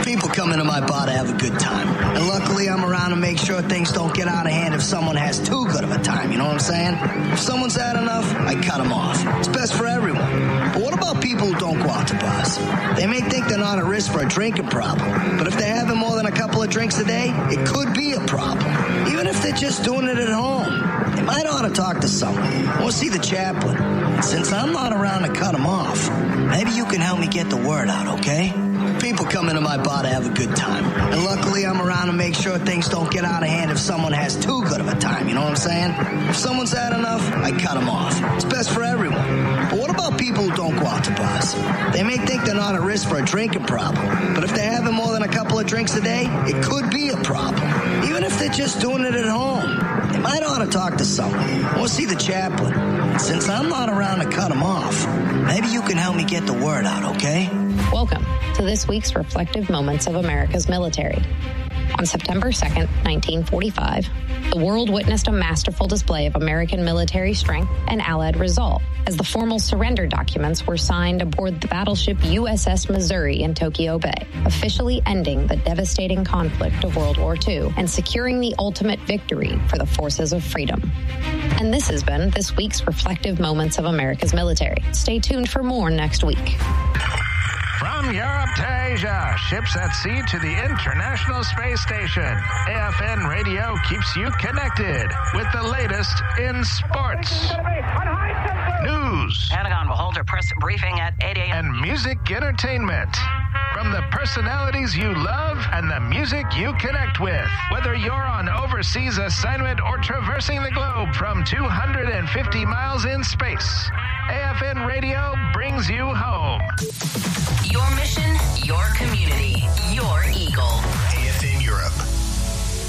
People come into my bar to have a good time. And luckily, I'm around to make sure things don't get out of hand if someone has too good of a time, you know what I'm saying? If someone's had enough, I cut them off. It's best for everyone. But what about people who don't go out to bars? They may think they're not at risk for a drinking problem, but if they're having more than a couple of drinks a day, it could be a problem. Even if they're just doing it at home, they might ought to talk to someone or see the chaplain. And since I'm not around to cut them off, maybe you can help me get the word out, okay? People come into my bar to have a good time. And luckily, I'm around to make sure things don't get out of hand if someone has too good of a time, you know what I'm saying? If someone's had enough, I cut them off. It's best for everyone. But what about people who don't go out to bars? They may think they're not at risk for a drinking problem, but if they're having more than a couple of drinks a day, it could be a problem. Even if they're just doing it at home, they might ought to talk to someone or see the chaplain. And since I'm not around to cut them off, maybe you can help me get the word out, okay? Welcome to this week's Reflective Moments of America's Military. On September 2nd, 1945, the world witnessed a masterful display of American military strength and Allied resolve as the formal surrender documents were signed aboard the battleship USS Missouri in Tokyo Bay, officially ending the devastating conflict of World War II and securing the ultimate victory for the forces of freedom. And this has been this week's Reflective Moments of America's Military. Stay tuned for more next week. From Europe to Asia, ships at sea to the International Space Station, AFN Radio keeps you connected with the latest in sports, news, Pentagon will hold a press briefing at 8 a.m. and music entertainment. From the personalities you love and the music you connect with. Whether you're on overseas assignment or traversing the globe from 250 miles in space, AFN Radio brings you home. Your mission